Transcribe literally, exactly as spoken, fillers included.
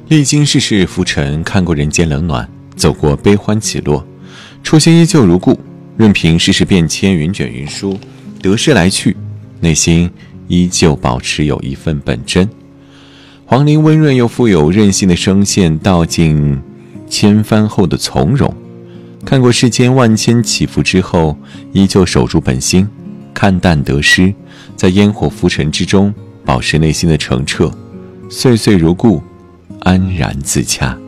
历经世事浮沉，看过人间冷暖，走过悲欢起落，初心依旧如故，任凭世事变迁，云卷云舒，得失来去，内心依旧保持有一份本真。黄龄温润又富有韧性的声线，道尽千帆后的从容。看过世间万千起伏之后，依旧守住本心，看淡得失，在烟火浮沉之中保持内心的澄澈，岁岁如故，安然自洽。